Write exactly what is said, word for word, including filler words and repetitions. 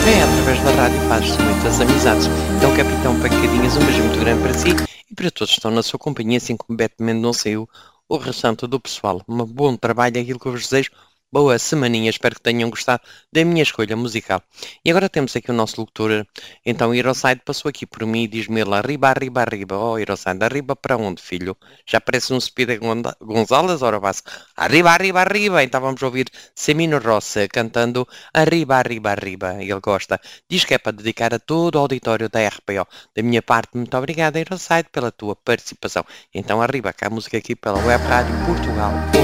É através da rádio faz-se muitas amizades. Então, Capitão Pancadinhas, um beijo muito grande para si e para todos que estão na sua companhia, assim como Beto Mendonça e o, o restante do pessoal. Um bom trabalho, é aquilo que eu vos desejo. Boa semaninha, espero que tenham gostado da minha escolha musical. E agora temos aqui o nosso locutor, então Iroside passou aqui por mim e diz-me ele arriba, arriba, arriba. Oh, Iroside, arriba para onde, filho? Já parece um Speedy Gonda- Gonzalez, ora vá arriba, arriba, arriba. Então vamos ouvir Semino Roça cantando arriba, arriba, arriba. Ele gosta. Diz que é para dedicar a todo o auditório da R P O. Da minha parte, muito obrigado, Iroside, pela tua participação. Então arriba, cá a música aqui pela Web Rádio Portugal.